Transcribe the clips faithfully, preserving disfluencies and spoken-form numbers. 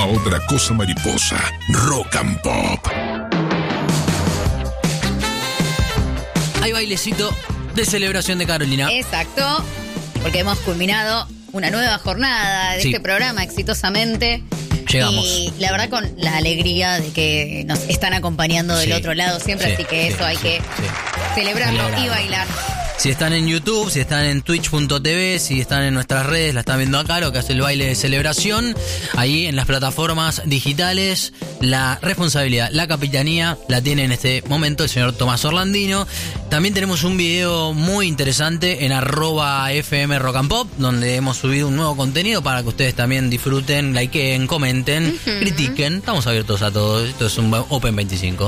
a otra cosa mariposa. Rock and Pop. Hay bailecito de celebración de Carolina. Exacto, porque hemos culminado una nueva jornada de Sí. este programa exitosamente. Llegamos. Y la verdad con la alegría de que nos están acompañando del Sí. otro lado siempre, Sí, así que sí, eso hay sí, que sí. celebrarlo Celebrarlo. y bailar. Si están en YouTube, si están en twitch punto tv, si están en nuestras redes, la están viendo acá, lo que hace el baile de celebración. Ahí en las plataformas digitales, la responsabilidad, la capitanía, la tiene en este momento el señor Tomás Orlandino. También tenemos un video muy interesante en arroba F M Rock and Pop, donde hemos subido un nuevo contenido para que ustedes también disfruten, likeen, comenten, Uh-huh. critiquen. Estamos abiertos a todo. Esto es un Open veinticinco.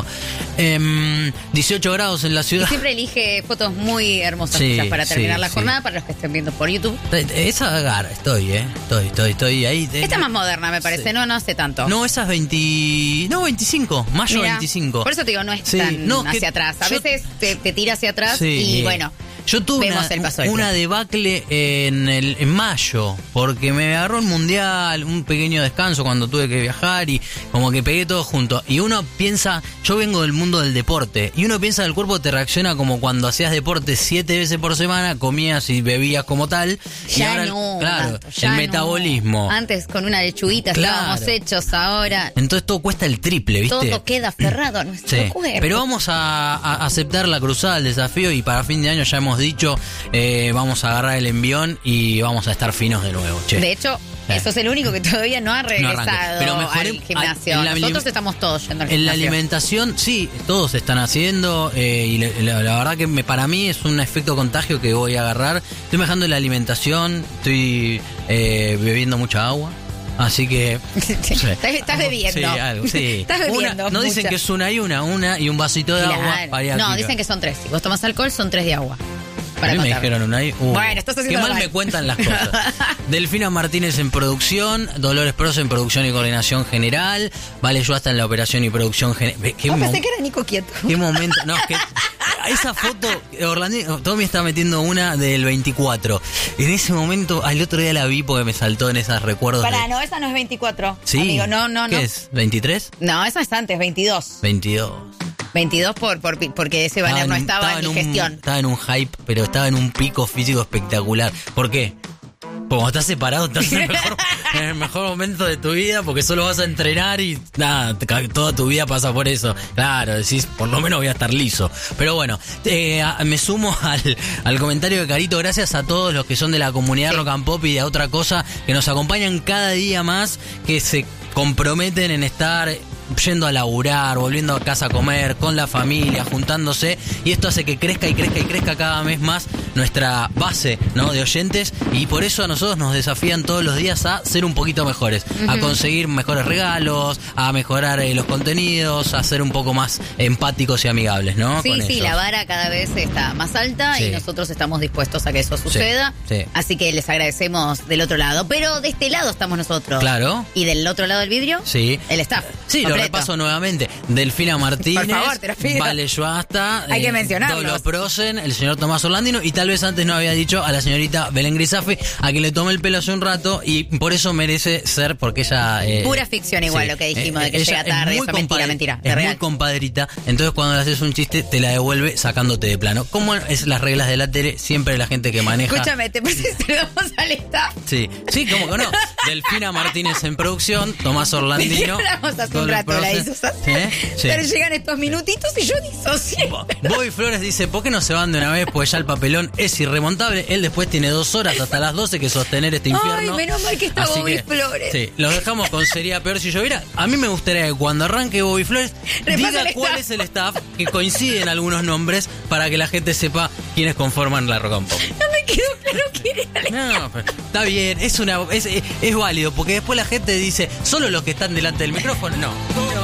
Em, dieciocho grados en la Y ciudad. siempre elige fotos muy hermosas Sí, quizás para terminar sí, la sí. jornada, para los que estén viendo por YouTube. Esa agarra, estoy, eh. Estoy, estoy, estoy ahí. Esta es más moderna, me parece, Sí. no, no hace tanto. No, esa es veinte. No, veinticinco. Mayo Mirá, veinticinco. Por eso te digo, no es Sí, tan no, que hacia atrás. A yo- veces te, te tira hacia atrás Sí. y bueno, Yo tuve vemos una, el paso del una tiempo. debacle en, el, en mayo, porque me agarró el mundial, un pequeño descanso cuando tuve que viajar y como que pegué todo junto. Y uno piensa, yo vengo del mundo del deporte, y uno piensa que el cuerpo te reacciona como cuando hacías deporte siete veces por semana, comías y bebías como tal. Y ya ahora, no. claro, tanto, ya el no. metabolismo. Antes con una lechuguita Claro. estábamos hechos, ahora Entonces todo cuesta el triple, ¿viste? todo queda aferrado a nuestro Sí, cuerpo. pero vamos a, a aceptar la cruzada, el desafío, y para fin de año ya hemos dicho, eh, vamos a agarrar el envión y vamos a estar finos de nuevo, che. De hecho, Eh. eso es el único que todavía no ha arranqué. regresado Pero mejoré- al gimnasio. en la Nosotros alim- estamos todos yendo al En la gimnasio. alimentación, sí, todos están haciendo, eh, y le- la, la verdad que me, para mí es un efecto contagio que voy a agarrar. Estoy mejorando la alimentación, estoy eh, bebiendo mucha agua. Así que... Estás, estás bebiendo. Sí, algo, sí. Estás bebiendo. Una- no dicen mucha. que es una y una, una y un vasito de agua. Claro. bariátrica. No, dicen que son tres. Si vos tomás alcohol, son tres de agua. A Para mí me contar. dijeron una y... uh, Bueno, estás haciendo Qué mal mal. me cuentan las cosas. Delfina Martínez en producción, Dolores Proce en producción y coordinación general, Vale Yuasta en la operación y producción general. ¿Qué, Ah, mo- pensé que era Nico Quieto. qué momento? No, es que esa foto, Orlandino, Tommy está metiendo una del veinticuatro. En ese momento, al otro día la vi porque me saltó en esos recuerdos. Pará, de- no, esa no es veinticuatro. Sí. Amigo, no, no, ¿Qué no. es? ¿veintitrés? No, esa es antes, veintidós. veintidós. veintidós por, por, porque ese banner no en- estaba en mi un, gestión. Estaba en un hype, pero estaba en un pico físico espectacular. ¿Por qué? Porque cuando estás separado estás en el, mejor, en el mejor momento de tu vida porque solo vas a entrenar y nada, te ca- toda tu vida pasa por eso. Claro, decís, por lo menos voy a estar liso. Pero bueno, eh, a- me sumo al, al comentario de Carito. Gracias a todos los que son de la comunidad Sí. Rock and Pop y de otra cosa que nos acompañan cada día más, que se comprometen en estar yendo a laburar, volviendo a casa a comer, con la familia, juntándose, y esto hace que crezca y crezca y crezca cada vez más nuestra base, ¿no?, de oyentes, y por eso a nosotros nos desafían todos los días a ser un poquito mejores, a conseguir mejores regalos, a mejorar eh, los contenidos, a ser un poco más empáticos y amigables, ¿no? Sí, Con sí, ellos. la vara cada vez está más alta Sí. y nosotros estamos dispuestos a que eso suceda. sí. Así que les agradecemos del otro lado. Pero de este lado estamos nosotros. Claro. Y del otro lado del vidrio, Sí. el staff. Sí, lo completo. repaso nuevamente. Delfina Martínez, Por favor, te lo pido. Vale Yuasta, Hay que mencionarlos. Dolo Prosen, el señor Tomás Orlandino, y tal vez antes no había dicho a la señorita Belén Grisafi, a quien le tomé el pelo hace un rato y por eso merece ser, porque ella... eh, Pura ficción igual lo que dijimos, de que ella llega es tarde, muy eso es mentira, compadre- mentira, de Es real. muy compadrita, entonces cuando le haces un chiste te la devuelve sacándote de plano. Como es las reglas de la tele, siempre la gente que maneja... Escúchame, ¿te parece que le damos al staff? Sí, sí, como que no. Delfina Martínez en producción, Tomás Orlandino. Hablamos hace un Dolo rato, la Prosen. disociación. ¿Eh? Sí. Pero llegan estos minutitos y yo disocié. Bobby Flores dice, ¿por qué no se van de una vez? Pues ya el papelón es irremontable. Él después tiene dos horas hasta las doce que sostener este infierno. Ay, menos mal que está Así Bobby que, Flores. Sí, lo dejamos con Sería Peor Si Lloviera. A mí me gustaría que cuando arranque Bobby Flores Repasa diga el cuál staff. es el staff, que coinciden algunos nombres para que la gente sepa quiénes conforman la Rock and Pop. No me quedó claro quién era el No, pero está bien, es una es, es, es válido, porque después la gente dice, solo los que están delante del micrófono, no.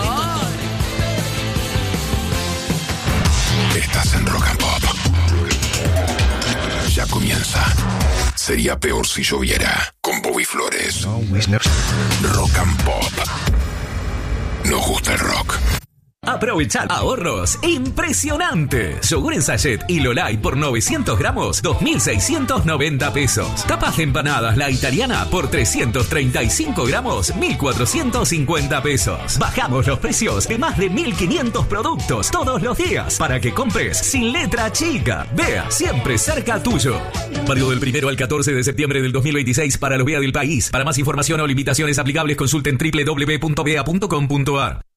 Estás en Rock and Pop. Ya comienza. Sería peor si lloviera. Con Bobby Flores. Rock and Pop. Nos gusta el rock. Aprovechad ahorros impresionantes. Yogur en sachet y Lolay por novecientos gramos, dos mil seiscientos noventa pesos. Tapas de empanadas La Italiana por trescientos treinta y cinco gramos, mil cuatrocientos cincuenta pesos. Bajamos los precios de más de mil quinientos productos todos los días para que compres sin letra chica. Vea, siempre cerca tuyo. Válido del primero al catorce de septiembre del dos mil veintiséis para los B E A del país. Para más información o limitaciones aplicables consulten doble u doble u doble u punto bea punto com punto a r.